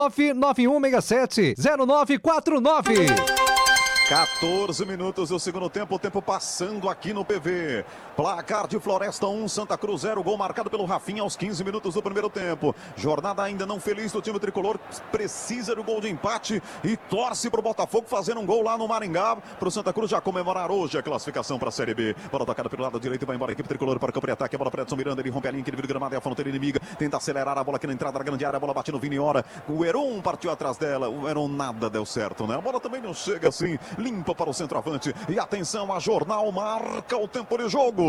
991670949. 14 minutos do segundo tempo, o tempo passando aqui no PV. Placar de Floresta 1, Santa Cruz 0, gol marcado pelo Rafinha aos 15 minutos do primeiro tempo. Jornada ainda não feliz do time tricolor, precisa do gol de empate e torce para o Botafogo fazendo um gol lá no Maringá, para o Santa Cruz já comemorar hoje a classificação para a Série B. Bola tocada pelo lado direito, vai embora a equipe tricolor para o campo de ataque, a bola para Edson Miranda, ele rompe a linha, que divide o gramado, é a fronteira inimiga, tenta acelerar a bola aqui na entrada da grande área, a bola bate no Vini Hora, o Heron partiu atrás dela, o Heron nada deu certo, né? A bola também não chega assim, limpa para o centroavante. E atenção, a Jornal marca o tempo de jogo.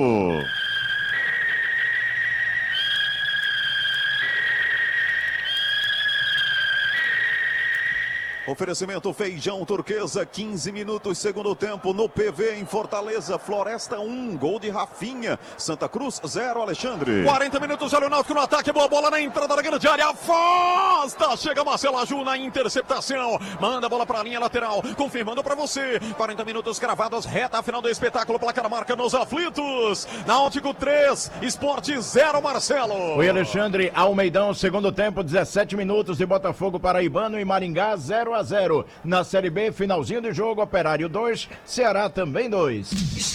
Oferecimento Feijão Turquesa, 15 minutos, segundo tempo, no PV em Fortaleza. Floresta 1, gol de Rafinha. Santa Cruz 0, Alexandre. 40 minutos, olha o Náutico no ataque, boa bola na entrada da grande área, afasta, chega Marcelo Aju na interceptação, manda a bola para a linha lateral, confirmando para você, 40 minutos cravados, reta final do espetáculo, placar marca nos aflitos, Náutico 3, Sport 0, Marcelo. Oi, Alexandre, Almeidão, segundo tempo, 17 minutos de Botafogo Paraibano e Maringá 0-0. Na Série B, finalzinho de jogo, Operário 2, Ceará também 2.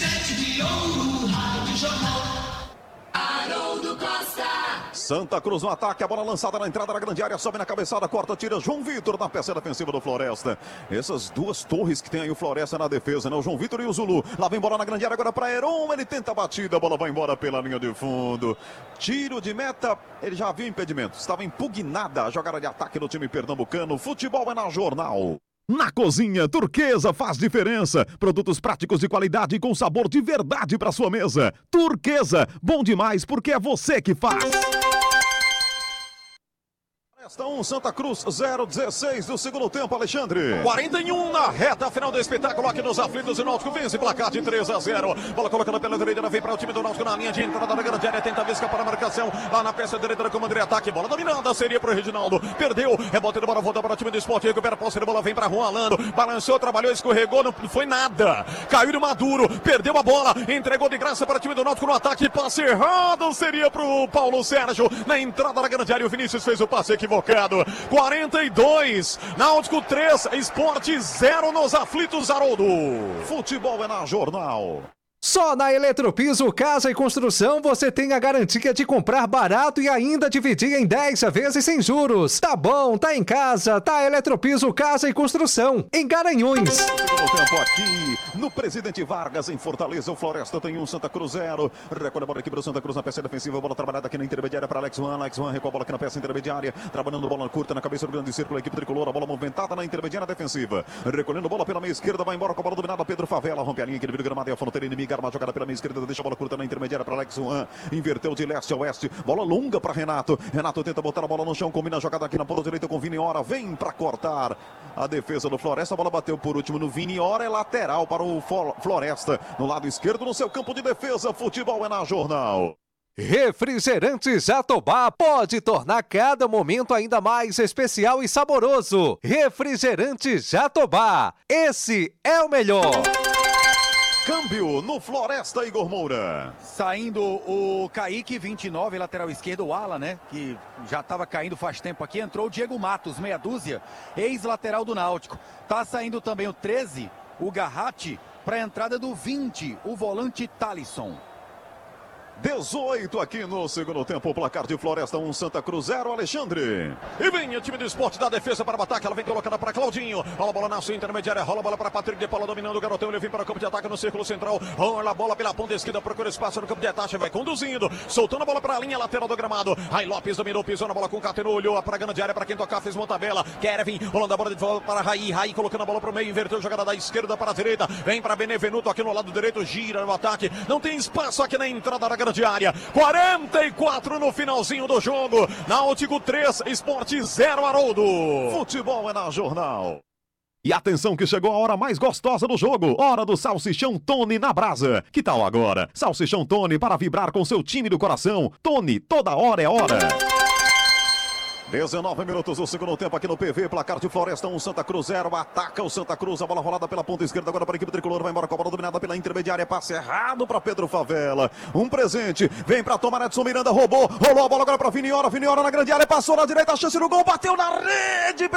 Santa Cruz no ataque, a bola lançada na entrada da grande área, sobe na cabeçada, corta, tira João Vitor na peça defensiva do Floresta. Essas duas torres que tem aí o Floresta na defesa, né? O João Vitor e o Zulu. Lá vem bola na grande área agora para Heron, ele tenta a batida, a bola vai embora pela linha de fundo. Tiro de meta, ele já viu impedimento, estava impugnada a jogada de ataque do time pernambucano. Futebol é na Jornal. Na cozinha, Turquesa faz diferença. Produtos práticos de qualidade e com sabor de verdade para sua mesa. Turquesa, bom demais porque é você que faz. Floresta 1, Santa Cruz 0, 16 do segundo tempo, Alexandre. 41 na reta final do espetáculo aqui nos aflitos, o Náutico vence placar de 3-0. Bola colocada pela direita, vem para o time do Náutico na linha de entrada da grande área, tenta escapar a marcação lá na peça direita da comando de ataque, bola dominada, seria para o Reginaldo, perdeu, rebote da bola, volta para o time do Sport, recupera a posse de bola, vem para Juan Alando, balançou, trabalhou, escorregou, não foi nada, caiu no Maduro, perdeu a bola, entregou de graça para o time do Náutico no ataque, passe errado, seria para o Paulo Sérgio, na entrada da grande área, o Vinícius fez o passe equivocado. 42, Náutico 3, Sport 0 nos aflitos, Haroldo. Futebol é na Jornal. Só na Eletropiso Casa e Construção você tem a garantia de comprar barato e ainda dividir em 10 vezes sem juros. Tá bom, tá em casa, tá Eletropiso Casa e Construção, em Garanhuns. Segundo tempo aqui no Presidente Vargas, em Fortaleza, o Floresta tem 1, Santa Cruz 0. Recolhe a bola aqui para o Santa Cruz na peça defensiva, bola trabalhada aqui na intermediária para Alex Juan recua a bola aqui na peça intermediária, trabalhando bola curta na cabeça do grande círculo, a equipe tricolor, a bola movimentada na intermediária defensiva. Recolhendo bola pela meia esquerda, vai embora com a bola dominada, Pedro Favela, rompe a linha, que divide o gramado e a fronteira inimiga. Arma jogada pela meia esquerda, deixa a bola curta na intermediária para Alex Juan, inverteu de leste a oeste, bola longa para Renato tenta botar a bola no chão, combina a jogada aqui na ponta direita com Vini Hora, vem para cortar a defesa do Floresta, a bola bateu por último no Vini Hora, é lateral para o Floresta, no lado esquerdo, no seu campo de defesa. Futebol é na Jornal. Refrigerante Jatobá pode tornar cada momento ainda mais especial e saboroso. Refrigerante Jatobá, esse é o melhor. Câmbio no Floresta, Igor Moura. Saindo o Kaique, 29, lateral esquerdo, o Ala, né? Que já estava caindo faz tempo aqui. Entrou o Diego Matos, meia dúzia, ex-lateral do Náutico. Tá saindo também o 13, o Garratti, para a entrada do 20, o volante Talisson. 18 aqui no segundo tempo, o placar de Floresta 1, Santa Cruz 0, Alexandre. E vem o time do Esporte da defesa para o ataque, ela vem colocando para Claudinho, rola a bola na sua intermediária, rola a bola para Patrick de Paula, dominando o garotão, ele vem para o campo de ataque no círculo central, rola a bola pela ponta esquerda, procura espaço no campo de ataque, vai conduzindo, soltando a bola para a linha lateral do gramado, Rai Lopes dominou, pisou na bola com o Cateno, olhou para a grande área para quem tocar, fez uma tabela, Kevin, rolando a bola de volta para Rai colocando a bola para o meio, inverteu a jogada da esquerda para a direita, vem para Benevenuto aqui no lado direito, gira no ataque, não tem espaço aqui na entrada da grande área, 44 no finalzinho do jogo. Náutico 3, Sport 0, Haroldo. Futebol é na Jornal. E atenção que chegou a hora mais gostosa do jogo. Hora do Salsichão Tony na brasa. Que tal agora? Salsichão Tony para vibrar com seu time do coração. Tony, toda hora é hora. 19 minutos do segundo tempo aqui no PV, placar de Floresta 1, Santa Cruz 0, ataca o Santa Cruz, a bola rolada pela ponta esquerda agora para a equipe tricolor, vai embora com a bola dominada pela intermediária, passe errado para Pedro Favela, um presente, vem para tomar Edson Miranda, rolou a bola agora para Viniora na grande área, passou na direita, a chance no gol, bateu na rede,